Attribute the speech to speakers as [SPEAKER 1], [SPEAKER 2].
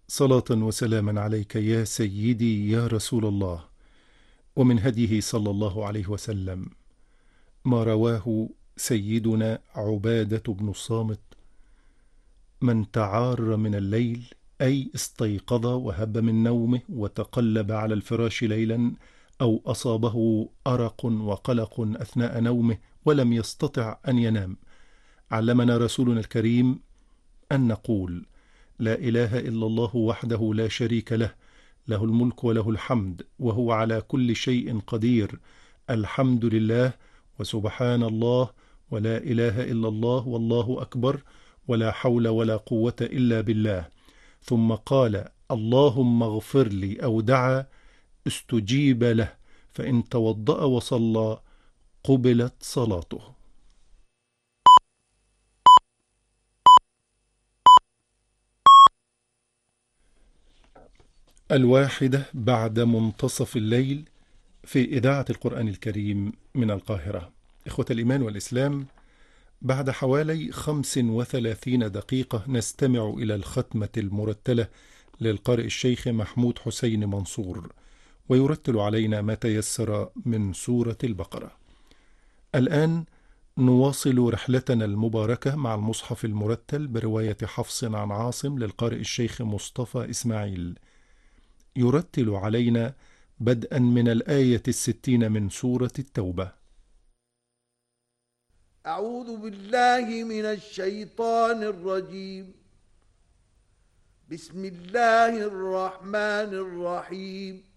[SPEAKER 1] صلاة وسلاما عليك يا سيدي يا رسول الله. ومن هديه صلى الله عليه وسلم ما رواه سيدنا عبادة بن الصامت: من تعار من الليل، أي استيقظ وهب من نومه وتقلب على الفراش ليلا، أو أصابه أرق وقلق أثناء نومه ولم يستطع أن ينام، علمنا رسولنا الكريم أن نقول: لا إله إلا الله وحده لا شريك له، له الملك وله الحمد وهو على كل شيء قدير، الحمد لله وسبحان الله ولا إله إلا الله والله أكبر، ولا حول ولا قوة إلا بالله. ثم قال: اللهم اغفر لي، أو دعا استجيب له، فإن توضأ وصلى قبلت صلاته. الواحدة بعد منتصف الليل في إذاعة القرآن الكريم من القاهرة. إخوة الإيمان والإسلام، بعد حوالي 35 دقيقة نستمع إلى الختمة المرتلة للقارئ الشيخ محمود حسين منصور، ويرتل علينا ما تيسر من سورة البقرة. الآن نواصل رحلتنا المباركة مع المصحف المرتل برواية حفص عن عاصم للقارئ الشيخ مصطفى إسماعيل. يرتل علينا بدءا من الآية 60 من سورة التوبة.
[SPEAKER 2] أعوذ بالله من الشيطان الرجيم. بسم الله الرحمن الرحيم.